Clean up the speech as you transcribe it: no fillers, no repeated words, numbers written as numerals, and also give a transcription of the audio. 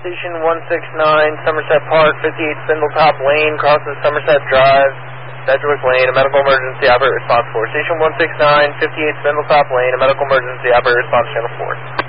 Station 169, Somerset Park, 58 Spindletop Lane, crosses Somerset Drive, Sedgwick Lane, a medical emergency, operate response 4. Station 169, 58 Spindletop Lane, a medical emergency, operate response channel 4.